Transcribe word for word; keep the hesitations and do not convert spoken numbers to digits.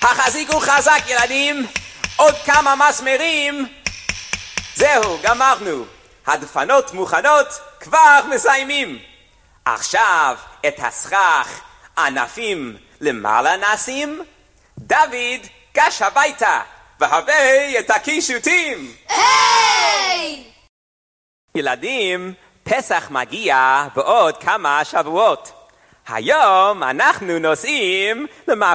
החזיקו חזק ילדים, עוד כמה מסמרים. זהו, גמרנו. הדפנות מוכנות, כבר מסיימים. עכשיו את הסכך ענפים למעלה נשים. דוד גש הביתה והבא את הקישוטים. היי! ילדים, פסח מגיע בעוד כמה שבועות. היום אנחנו נוסעים למאפ...